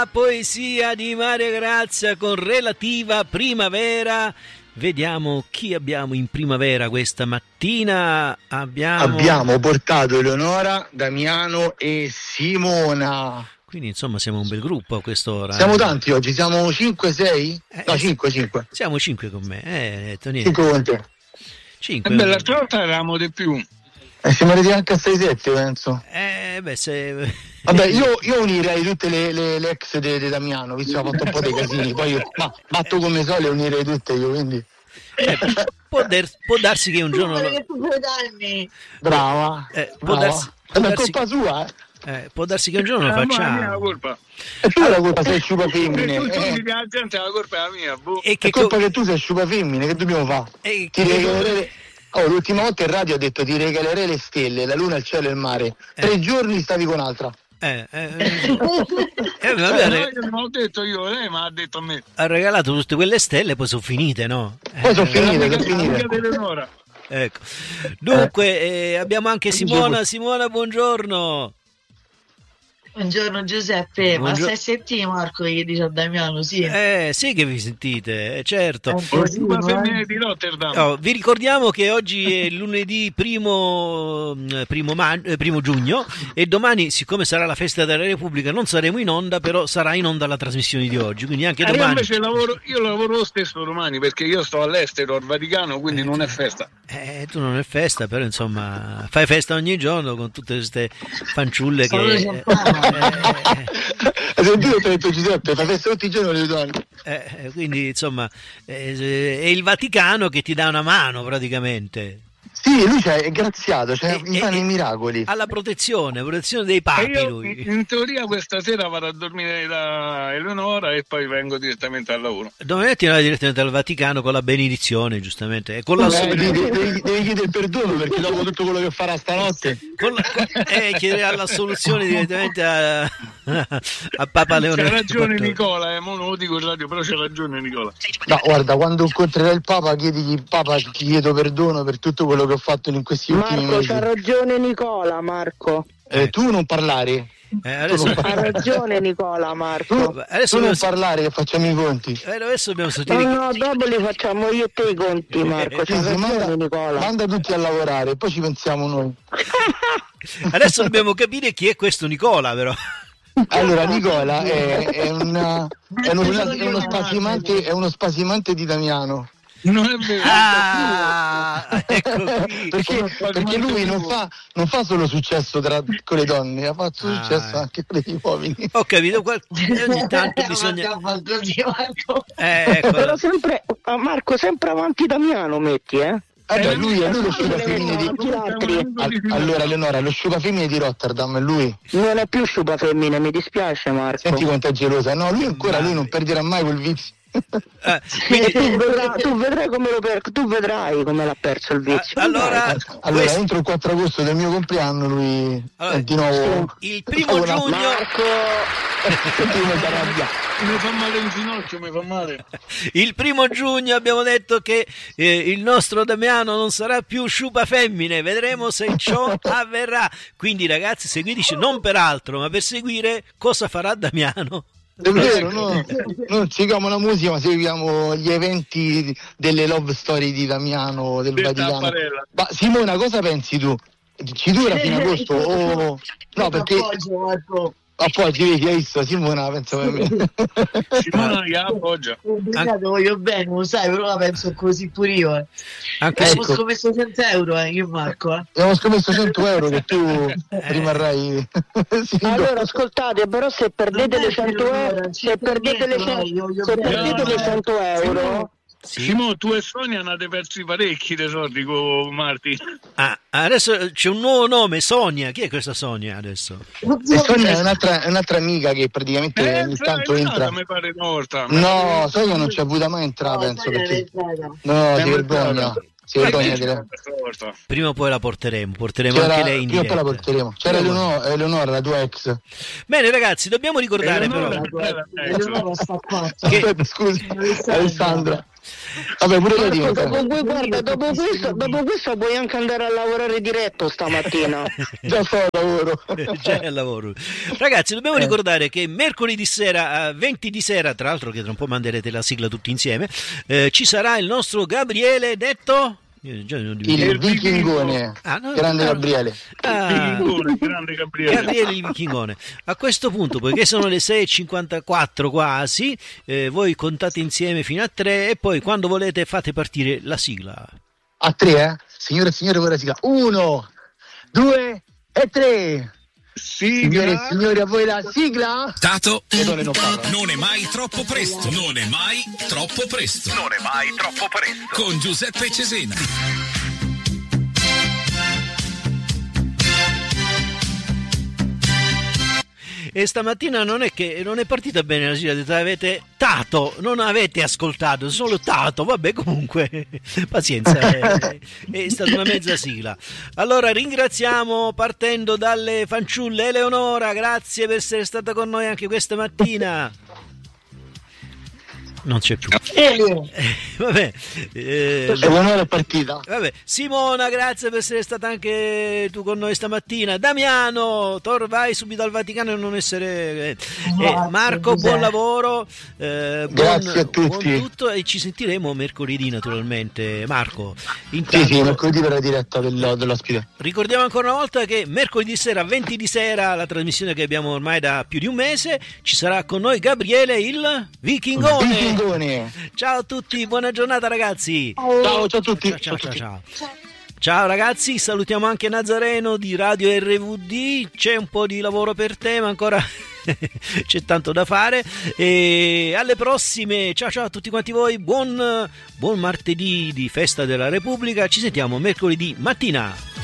La poesia di Mario Grazia con relativa primavera. Vediamo chi abbiamo in primavera questa mattina. Abbiamo portato Eleonora, Damiano e Simona. Quindi insomma siamo un bel gruppo a quest'ora. Siamo tanti oggi, siamo 5-6? No, 5. Siamo 5 con me, Tony. 5 con te. 5. L'altra volta eravamo di più. Siamo arrivati anche a 6-7, penso. Vabbè, io unirei tutte le ex di Damiano, visto che ha fatto un po' dei casini. Poi batto come sole e unirei tutte io, quindi. Può darsi che un giorno. Brava. Può darsi. È colpa sua, può darsi che un giorno lo facciamo. È la colpa. E tu la colpa sei sciupa femmine. La gente, la colpa è la mia. E che colpa che tu sei sciupa femmine, che dobbiamo fare? Ti regalerei. L'ultima volta in radio ho detto ti regalerei le stelle, la luna, il cielo e il mare. 3 giorni stavi con un'altra. Non ho detto io, lei mi ha detto a me. Ha regalato tutte quelle stelle, poi sono finite, no? Poi sono finite. Ecco. Dunque, abbiamo anche Simona. Simona, buongiorno. Buongiorno Giuseppe, ma stai sentendo Marco che dice a Damiano? Sì, sì che vi sentite, certo. Femmine di Rotterdam. Vi ricordiamo che oggi è lunedì primo giugno e domani, siccome sarà la festa della Repubblica, non saremo in onda, però sarà in onda la trasmissione di oggi, quindi anche domani. Io invece lavoro lo stesso domani perché io sto all'estero, al Vaticano, quindi non è festa. Tu non è festa, però insomma fai festa ogni giorno con tutte queste fanciulle che... Hai sentito che ho detto Giuseppe, fai festa tutti i giorni le donne. Quindi insomma è il Vaticano che ti dà una mano praticamente. Sì, lui è graziato, gli fanno i miracoli. Ha la protezione dei papi lui. In teoria questa sera vado a dormire da Eleonora e poi vengo direttamente al lavoro. Domani ti vai direttamente al Vaticano con la benedizione, giustamente. E con la devi chiedere perdono perché dopo tutto quello che farà stanotte. Chiederà l'assoluzione direttamente a Papa Leone. C'ha ragione Nicola, non lo dico in radio, però c'ha ragione Nicola. No, guarda, quando incontrerai il Papa chiedigli: Papa, ti chiedo perdono per tutto quello che ho fatto in questi ultimi mesi. C'ha ragione Nicola, Marco. Tu non parlare. Ha ragione Nicola, Marco. Adesso non parlare che facciamo i conti. Adesso dobbiamo sentire. No, dopo li facciamo io e te i conti, Marco. C'ha ragione Nicola. Manda tutti a lavorare, poi ci pensiamo noi. Adesso dobbiamo capire chi è questo Nicola, però. Allora, Nicola è uno spasimante di Damiano. Non è vero. Ecco qui. Perché lui non fa solo successo con le donne, ha fatto successo anche con gli uomini. Ho capito, ogni tanto bisogna però sempre Marco, sempre avanti Damiano metti, lui è lo sciupafemmine di allora Eleonora, lo sciupafemmine di Rotterdam è lui. Non è più sciupafemmine, mi dispiace Marco. Senti quanto è gelosa. No, lui non perderà mai quel vizio. Quindi tu vedrai come l'ha perso il vizio. Allora entro il 4 agosto del mio compleanno lui è di nuovo il primo giugno. Marco mi fa male un ginocchio, mi fa male. Il 1 giugno abbiamo detto che il nostro Damiano non sarà più sciupa femmine, vedremo se ciò avverrà. Quindi ragazzi, seguiteci non per altro, ma per seguire cosa farà Damiano. È vero, non seguiamo la musica, ma seguiamo gli eventi delle love story di Damiano del Vaticano. Ma Simona, cosa pensi tu? Ci dura fino a agosto? No, perché appoggi, vedi, hai visto? Simona penso per me. Simona che appoggia. Voglio bene, lo sai, però la penso così pure io. Abbiamo scommesso 100 euro io Marco. Abbiamo scommesso 100 euro che tu rimarrai. Allora ascoltate, però se perdete le 100 euro, se perdete le 100 euro. Sì. Simo, tu e Sonia andate persi parecchi dei soldi con Marti. Adesso c'è un nuovo nome, Sonia. Chi è questa Sonia adesso? Sonia è un'altra amica che praticamente ogni tanto entra. Mi pare una volta. No, Sonia non c'è avuta mai entrare, penso. Perché... No, si vergogna. Prima o poi la porteremo anche lei in diretta. La porteremo. C'era Eleonora, la tua ex. Bene ragazzi, dobbiamo ricordare però scusi Alessandra, Vabbè, pure io dico. Dopo questo puoi anche andare a lavorare diretto stamattina. Già sto al lavoro. Già al lavoro. Ragazzi, dobbiamo ricordare che mercoledì sera a 20 di sera, tra l'altro che tra un po' manderete la sigla tutti insieme, ci sarà il nostro Gabriele, detto... Il Vichingone, grande Gabriele. Grande Gabriele. Gabriele il Vichingone. A questo punto, poiché sono le 6:54 quasi, voi contate insieme fino a 3 e poi quando volete fate partire la sigla. A 3, Signore e signori, ora sigla. 1, 2 e 3. Signore e signori, a voi la sigla. Tato, non è mai troppo presto. Non è mai troppo presto. Non è mai troppo presto. Con Giuseppe Cesena. E stamattina non è partita bene la sigla, avete tato, non avete ascoltato, solo tato, vabbè comunque, pazienza, è stata una mezza sigla. Allora ringraziamo partendo dalle fanciulle. Eleonora, grazie per essere stata con noi anche questa mattina. Non c'è più. Vabbè. Eleonora è partita. Vabbè. Simona, grazie per essere stata anche tu con noi stamattina. Damiano, vai subito al Vaticano e non essere... Marco, buon lavoro. Grazie a tutti. Buon tutto e ci sentiremo mercoledì naturalmente. Marco. Intanto, sì, mercoledì per la diretta dell'ospite. Ricordiamo ancora una volta che mercoledì sera, 20 di sera, la trasmissione che abbiamo ormai da più di un mese, ci sarà con noi Gabriele il Vichingone. Ciao a tutti, buona giornata ragazzi. Ciao a tutti. Ciao ragazzi, salutiamo anche Nazareno di Radio RVD. C'è un po' di lavoro per te, ma ancora c'è tanto da fare. E alle prossime. Ciao a tutti quanti voi. Buon martedì di festa della Repubblica. Ci sentiamo mercoledì mattina.